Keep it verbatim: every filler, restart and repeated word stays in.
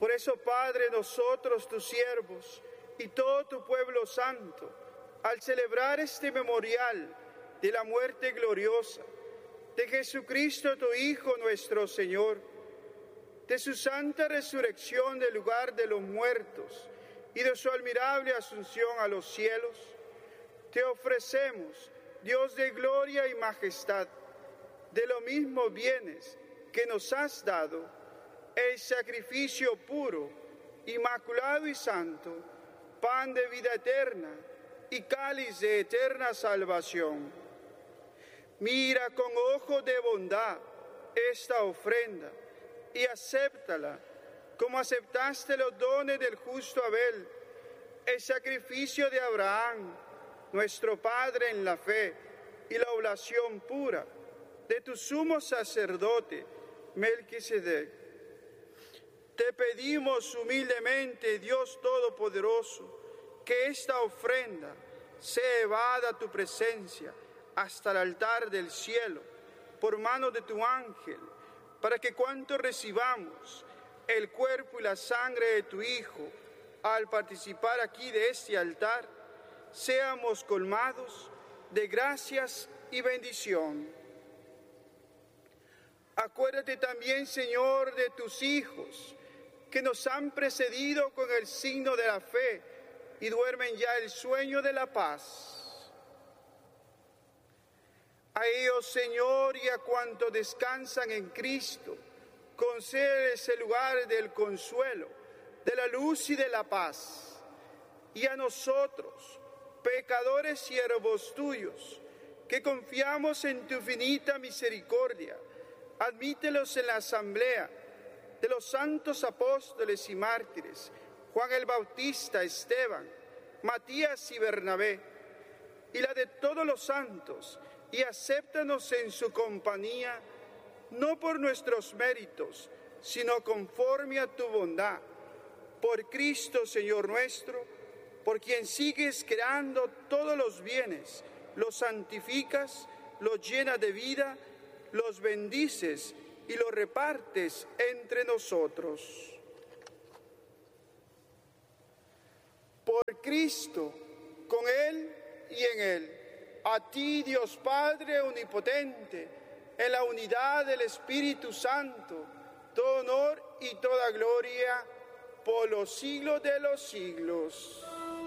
Por eso, Padre, nosotros, tus siervos, y todo tu pueblo santo, al celebrar este memorial de la muerte gloriosa de Jesucristo, tu Hijo nuestro Señor, de su santa resurrección del lugar de los muertos y de su admirable asunción a los cielos, te ofrecemos, Dios de gloria y majestad, de los mismos bienes que nos has dado, el sacrificio puro, inmaculado y santo, pan de vida eterna y cáliz de eterna salvación. Mira con ojo de bondad esta ofrenda y acéptala como aceptaste los dones del justo Abel, el sacrificio de Abraham, nuestro Padre en la fe, y la oblación pura de tu sumo sacerdote, Melquisedec. Te pedimos humildemente, Dios Todopoderoso, que esta ofrenda sea elevada a tu presencia hasta el altar del cielo, por mano de tu ángel, para que cuanto recibamos el cuerpo y la sangre de tu Hijo, al participar aquí de este altar, seamos colmados de gracias y bendición. Acuérdate también, Señor, de tus hijos, que nos han precedido con el signo de la fe y duermen ya el sueño de la paz. A ellos, Señor, y a cuantos descansan en Cristo, concédeles el lugar del consuelo, de la luz y de la paz. Y a nosotros, pecadores siervos tuyos, que confiamos en tu infinita misericordia, admítelos en la asamblea de los santos apóstoles y mártires, Juan el Bautista, Esteban, Matías y Bernabé, y la de todos los santos, y acéptanos en su compañía, no por nuestros méritos, sino conforme a tu bondad, por Cristo Señor nuestro, por quien sigues creando todos los bienes, los santificas, los llenas de vida, los bendices y los repartes entre nosotros. Por Cristo, con Él y en Él, a ti, Dios Padre omnipotente, en la unidad del Espíritu Santo, todo honor y toda gloria por los siglos de los siglos.